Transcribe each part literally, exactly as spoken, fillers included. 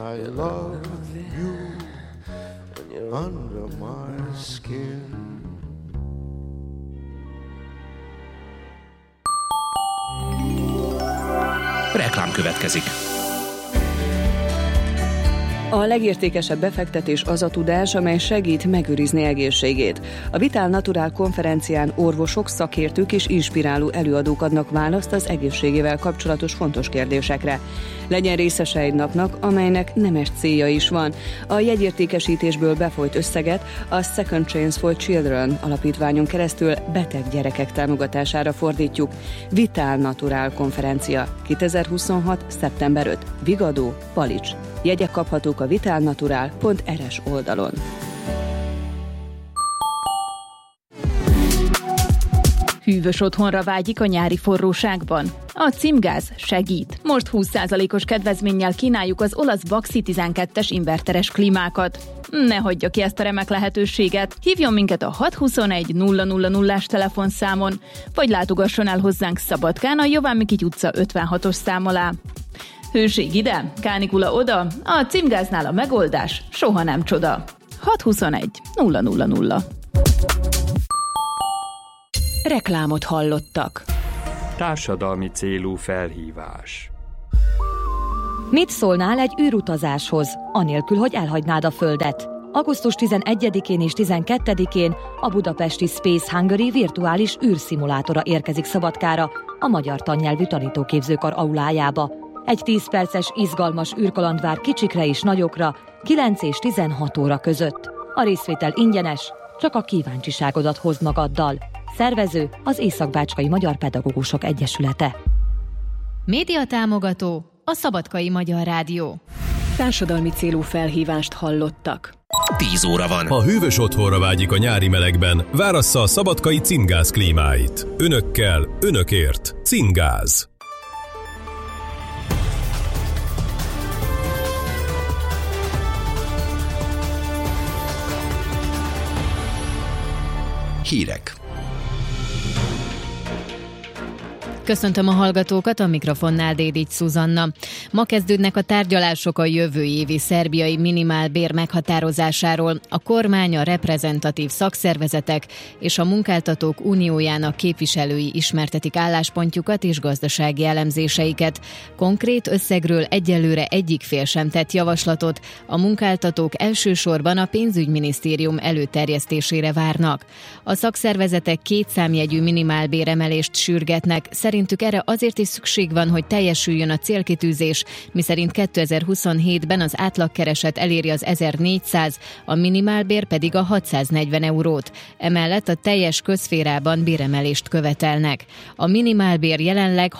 I love you under my skin. Reklám következik. A legértékesebb befektetés az a tudás, amely segít megőrizni egészségét. A Vital Natural konferencián orvosok, szakértők és inspiráló előadók adnak választ az egészségével kapcsolatos fontos kérdésekre. Legyen részese egy napnak, amelynek nemes célja is van. A jegyértékesítésből befolyt összeget a Second Chance for Children alapítványon keresztül beteg gyerekek támogatására fordítjuk. Vital Natural konferencia kétezer-huszonhat. szeptember ötödike. Vigadó, Palics. Jegyek kaphatók a vitalnatural pont er es oldalon. Hűvös otthonra vágyik a nyári forróságban? A Cimgáz segít. Most húsz százalékos kedvezménnyel kínáljuk az olasz Baxi tizenkettes inverteres klímákat. Ne hagyja ki ezt a remek lehetőséget. Hívjon minket a hat huszonegy nulla nulla nullás telefonszámon, vagy látogasson el hozzánk Szabadkán a Jován Mikity utca ötvenhatos szám alá. Hőség ide, kánikula oda, a Cimgáznál a megoldás soha nem csoda. hat huszonegy nulla nulla nulla. Reklámot hallottak. Társadalmi célú felhívás. Mit szólnál egy űrutazáshoz, anélkül, hogy elhagynád a Földet? augusztus tizenegyedikén és tizenkettedikén a budapesti Space Hungary virtuális űrszimulátora érkezik Szabadkára, a Magyar Tannyelvű Tanítóképzőkar aulájába. Egy tíz perces, izgalmas űrkaland vár kicsikre és nagyokra, kilenc és tizenhat óra között. A részvétel ingyenes, csak a kíváncsiságodat hozd magaddal. Szervező az Észak-Bácskai Magyar Pedagógusok Egyesülete. Média támogató a Szabadkai Magyar Rádió. Társadalmi célú felhívást hallottak. tíz óra van. Ha hűvös otthonra vágyik a nyári melegben, várassza a szabadkai Cimgáz klímáit. Önökkel, önökért. Cimgáz. Hírek. Köszöntöm a hallgatókat, a mikrofonnál Dédics Szuzanna. Ma kezdődnek a tárgyalások a jövő évi szerbiai minimálbér meghatározásáról. A kormány, a reprezentatív szakszervezetek és a munkáltatók uniójának képviselői ismertetik álláspontjukat és gazdasági elemzéseiket. Konkrét összegről egyelőre egyik fél sem tett javaslatot. A munkáltatók elsősorban a pénzügyminisztérium előterjesztésére várnak. A szakszervezetek két számjegyű minimálbéremelést sürgetnek. Szerintük erre azért is szükség van, hogy teljesüljön a célkitűzés, miszerint kétezer-huszonhétben az átlagkereset eléri az ezernégyszáz, a minimálbér pedig a hatszáznegyven eurót. Emellett a teljes közszférában béremelést követelnek. A minimálbér jelenleg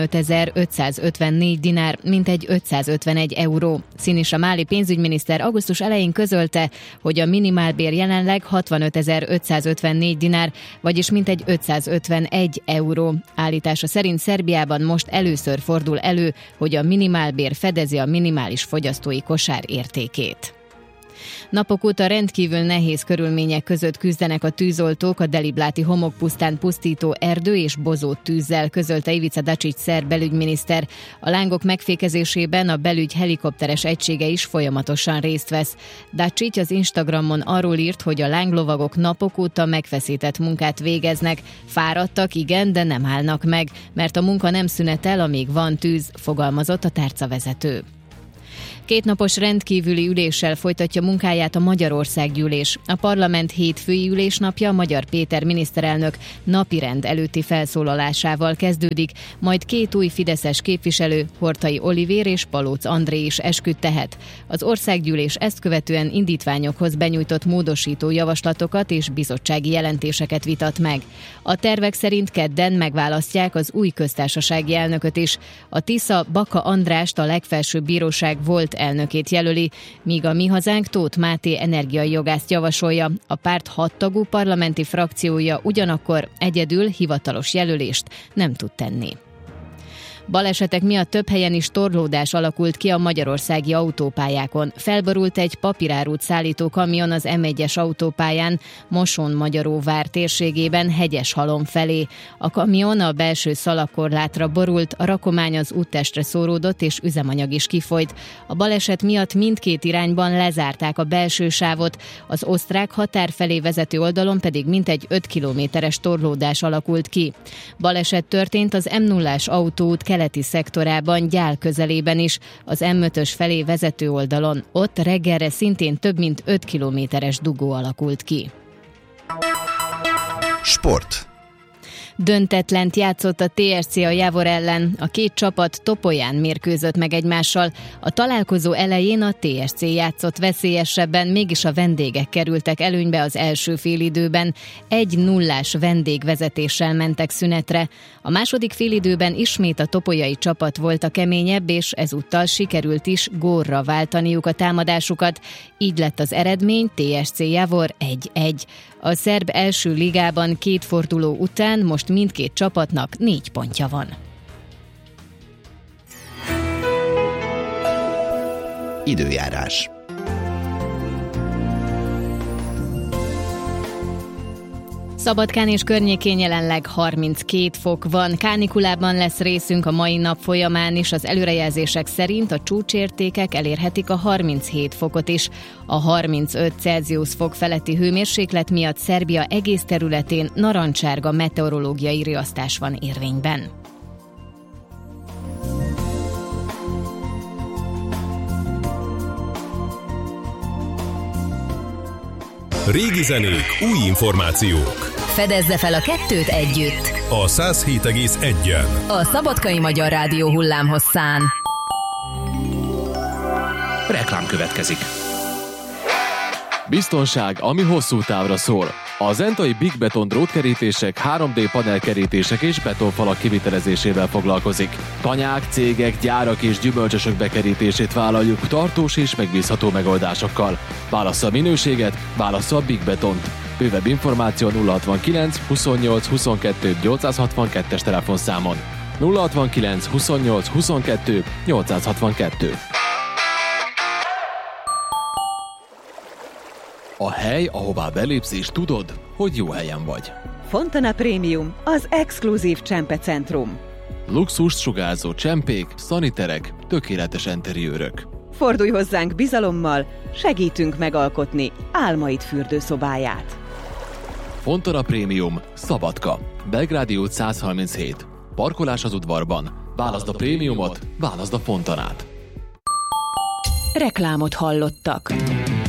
hatvanötezer-ötszázötvennégy dinár, mintegy ötszázötvenegy euró. Sinisa Mali pénzügyminiszter augusztus elején közölte, hogy a minimálbér jelenleg hatvanötezer-ötszázötvennégy dinár, vagyis mintegy ötszázötvenegy euró. Állítása szerint Szerbiában most először fordul elő, hogy a minimálbér fedezi a minimális fogyasztói kosár értékét. Napok óta rendkívül nehéz körülmények között küzdenek a tűzoltók a Delibláti homokpusztán pusztító erdő és bozót tűzzel, közölte Ivica Dačić szerb belügyminiszter. A lángok megfékezésében a belügy helikopteres egysége is folyamatosan részt vesz. Dačić az Instagramon arról írt, hogy a lánglovagok napok óta megfeszített munkát végeznek. Fáradtak, igen, de nem állnak meg, mert a munka nem szünetel, amíg van tűz, fogalmazott a tárcavezető. Kétnapos rendkívüli üléssel folytatja munkáját a Magyarországgyűlés. A parlament hétfői ülésnapja Magyar Péter miniszterelnök napirend előtti felszólalásával kezdődik, majd két új fideszes képviselő, Horthy Olivér és Palóc André is esküt tehet. Az országgyűlés ezt követően indítványokhoz benyújtott módosító javaslatokat és bizottsági jelentéseket vitat meg. A tervek szerint kedden megválasztják az új köztársasági elnököt is. A Tisza Baka Andrást, a legfelsőbb bíróság volt elnökét jelöli, míg a Mi Hazánk Tóth Máté energiai jogászt javasolja. A párt hattagú parlamenti frakciója ugyanakkor egyedül hivatalos jelölést nem tud tenni. Balesetek miatt több helyen is torlódás alakult ki a magyarországi autópályákon. Felborult egy papírárút szállító kamion az em egyes autópályán Moson-Magyaróvár térségében Hegyeshalom felé. A kamion a belső szalagkorlátra borult, a rakomány az úttestre szóródott és üzemanyag is kifolyt. A baleset miatt mindkét irányban lezárták a belső sávot, az osztrák határ felé vezető oldalon pedig mintegy öt kilométeres torlódás alakult ki. Baleset történt az em nullás autóút keleti szektorában, Gyál közelében is, az em ötös felé vezető oldalon. Ott reggelre szintén több mint öt kilométeres dugó alakult ki. Sport. Döntetlent játszott a té es cé a Javor ellen, a két csapat Topolyán mérkőzött meg egymással. A találkozó elején a té es cé játszott veszélyesebben, mégis a vendégek kerültek előnybe az első félidőben. Egy nullás vendégvezetéssel mentek szünetre. A második félidőben ismét a topolyai csapat volt a keményebb, és ezúttal sikerült is gólra váltaniuk a támadásukat. Így lett az eredmény, té es cé Javor egy egy. A szerb első ligában két forduló után most mindkét csapatnak négy pontja van. Időjárás. Szabadkán és környékén jelenleg harminckét fok van. Kánikulában lesz részünk a mai nap folyamán is. Az előrejelzések szerint a csúcsértékek elérhetik a harminchét fokot is. A harmincöt Celsius fok feletti hőmérséklet miatt Szerbia egész területén narancsárga meteorológiai riasztás van érvényben. Régi zenék, új információk. Fedezze fel a kettőt együtt. A száz hét egész egyen. A Szabadkai Magyar Rádió hullámhosszán. Reklám következik. Biztonság, ami hosszú távra szól. A zentai Big Beton drótkerítések, három dé panelkerítések és betonfalak kivitelezésével foglalkozik. Tanyák, cégek, gyárak és gyümölcsösök bekerítését vállaljuk tartós és megbízható megoldásokkal. Válassza a minőséget, válassza a Big Betont. Bővebb információ nulla hatvankilenc huszonnyolc huszonkettő nyolcszázhatvankettes telefonszámon. nulla hatvankilenc huszonnyolc huszonkettő nyolcszázhatvankettő. A hely, ahová belépsz és tudod, hogy jó helyen vagy. Fontana Premium, az exkluzív csempecentrum. Luxust sugárzó csempék, szaniterek, tökéletes enteriőrök. Fordulj hozzánk bizalommal, segítünk megalkotni álmaid fürdőszobáját. Fontana Premium, Szabadka, Belgrádi út száz harminchét. Parkolás az udvarban. Válaszd a prémiumot, válaszd a Fontanát. Reklámot hallottak.